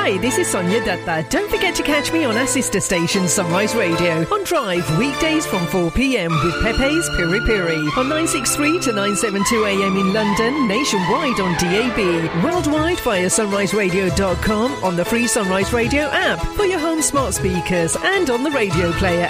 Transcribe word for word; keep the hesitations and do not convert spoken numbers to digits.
Hi, this is Sonia Datta. Don't forget to catch me on our sister station Sunrise Radio on Drive weekdays from four p.m. with Pepe's Piri Piri on nine sixty-three to nine seventy-two a.m. in London, nationwide on D A B, worldwide via sunrise radio dot com, on the free Sunrise Radio app for your home smart speakers, and on the radio player